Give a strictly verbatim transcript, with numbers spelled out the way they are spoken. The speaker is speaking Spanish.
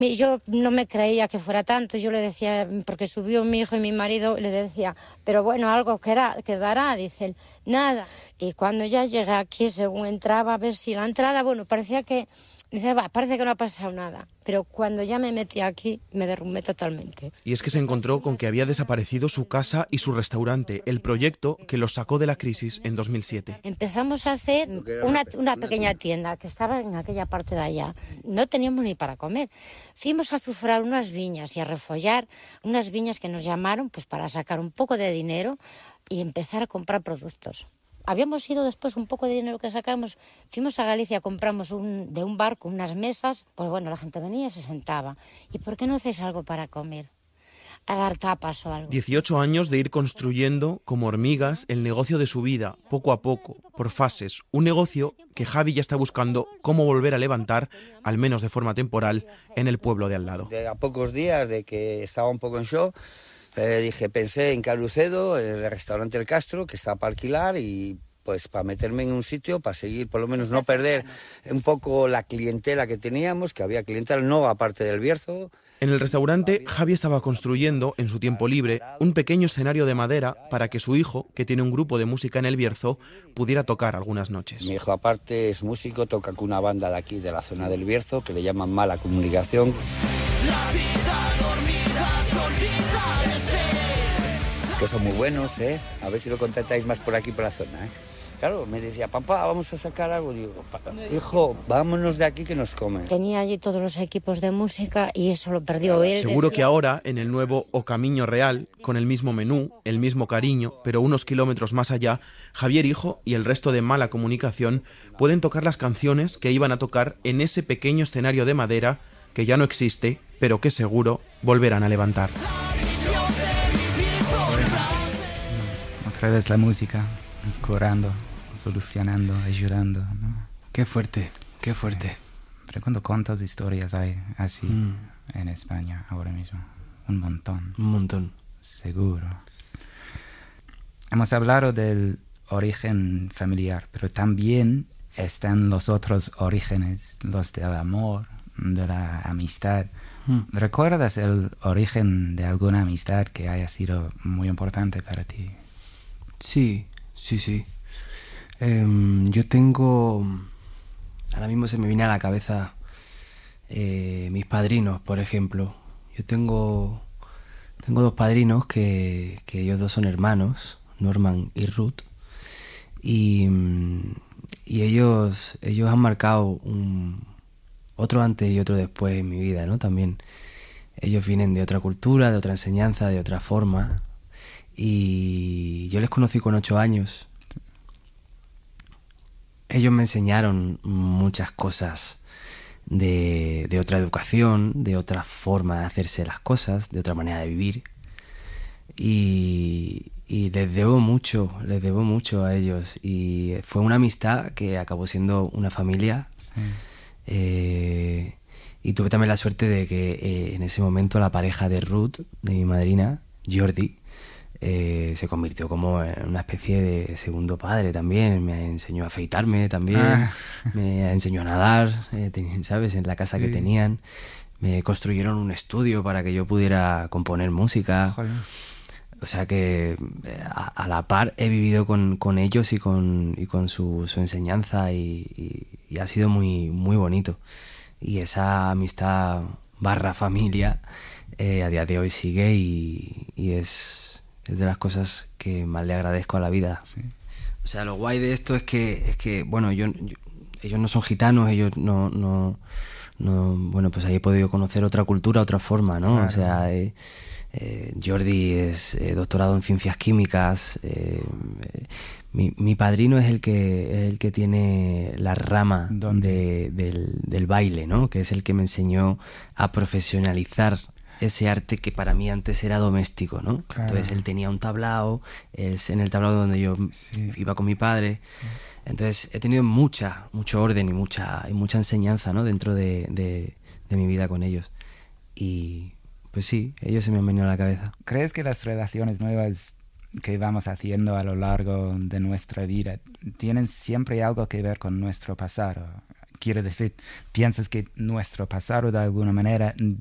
Y yo no me creía que fuera tanto, yo le decía, porque subió mi hijo y mi marido, le decía, pero bueno, algo quedará, quedará, dice él, nada. Y cuando ya llegué aquí, según entraba, a ver si la entrada, bueno, parecía que, dice, va, parece que no ha pasado nada. Pero cuando ya me metí aquí, me derrumbé totalmente. Y es que se encontró con que había desaparecido su casa y su restaurante, el proyecto que los sacó de la crisis en dos mil siete. Empezamos a hacer una, una pequeña tienda que estaba en aquella parte de allá. No teníamos ni para comer. Fuimos a azufrar unas viñas y a refollar unas viñas que nos llamaron pues para sacar un poco de dinero y empezar a comprar productos. Habíamos ido después un poco de dinero que sacamos, fuimos a Galicia, compramos un, de un barco unas mesas, pues bueno, la gente venía y se sentaba. ¿Y por qué no hacéis algo para comer? A dar tapas o algo. dieciocho años de ir construyendo, como hormigas, el negocio de su vida, poco a poco, por fases. Un negocio que Javi ya está buscando cómo volver a levantar, al menos de forma temporal, en el pueblo de al lado. De a pocos días de que estaba un poco en shock, Eh, dije, pensé en Carucedo, en el restaurante El Castro, que está para alquilar, y pues para meterme en un sitio, para seguir, por lo menos no perder un poco la clientela que teníamos, que había clientela, no aparte del Bierzo. En el restaurante, Javi estaba construyendo, en su tiempo libre, un pequeño escenario de madera para que su hijo, que tiene un grupo de música en el Bierzo, pudiera tocar algunas noches. Mi hijo aparte es músico, toca con una banda de aquí, de la zona del Bierzo, que le llaman Mala Comunicación. La vida dormida se olvida de ser. Que son muy buenos, ¿eh? A ver si lo contratáis más por aquí, por la zona, ¿eh? Claro, me decía, papá, vamos a sacar algo. Digo, hijo, vámonos de aquí que nos comen. Tenía allí todos los equipos de música y eso lo perdió él. Seguro decía... que ahora, en el nuevo O Camino Real, con el mismo menú, el mismo cariño, pero unos kilómetros más allá, Javier Hijo y el resto de Mala Comunicación pueden tocar las canciones que iban a tocar en ese pequeño escenario de madera que ya no existe, pero que seguro volverán a levantar. Otra vez la música, curando, solucionando, ayudando, ¿no? Qué fuerte, qué fuerte. Sí. Pero cuando cuántas historias hay así mm. en España ahora mismo, un montón. Un montón. Seguro. Hemos hablado del origen familiar, pero también están los otros orígenes, los del amor, de la amistad. Mm. ¿Recuerdas el origen de alguna amistad que haya sido muy importante para ti? Sí, sí, sí. Eh, yo tengo... Ahora mismo se me viene a la cabeza eh, mis padrinos, por ejemplo. Yo tengo tengo dos padrinos que, que ellos dos son hermanos, Norman y Ruth. Y, y ellos, ellos han marcado un, otro antes y otro después en mi vida, ¿no? También ellos vienen de otra cultura, de otra enseñanza, de otra forma. Y yo les conocí con ocho años. Ellos me enseñaron muchas cosas de, de otra educación, de otra forma de hacerse las cosas, de otra manera de vivir. Y, y les debo mucho, les debo mucho a ellos. Y fue una amistad que acabó siendo una familia. Sí. Eh, y tuve también la suerte de que eh, en ese momento la pareja de Ruth, de mi madrina, Jordi, Eh, se convirtió como en una especie de segundo padre también. Me enseñó a afeitarme también, ah. me enseñó a nadar, eh, ten, ¿sabes? En la casa sí. que tenían. Me construyeron un estudio para que yo pudiera componer música. Joder. O sea que a, a la par he vivido con, con ellos y con, y con su, su enseñanza y, y, y ha sido muy, muy bonito. Y esa amistad barra familia eh, a día de hoy sigue y, y es... es de las cosas que más le agradezco a la vida. Sí. O sea, lo guay de esto es que, es que bueno, yo, yo ellos no son gitanos, ellos no, no, no, bueno, pues ahí he podido conocer otra cultura, otra forma, ¿no? Claro. O sea, eh, eh, Jordi es eh, doctorado en ciencias químicas. Eh, eh, mi, mi padrino es el que es el que tiene la rama de, del, del baile, ¿no? Que es el que me enseñó a profesionalizar ese arte que para mí antes era doméstico, ¿no? Claro. Entonces él tenía un tablao, es en el tablao donde yo sí. iba con mi padre. Sí. Entonces he tenido mucha, mucho orden y mucha, y mucha enseñanza, ¿no? Dentro de, de, de mi vida con ellos. Y pues sí, ellos se me han venido a la cabeza. ¿Crees que las relaciones nuevas que vamos haciendo a lo largo de nuestra vida tienen siempre algo que ver con nuestro pasado? quiero decir, piensas que nuestro pasado de alguna manera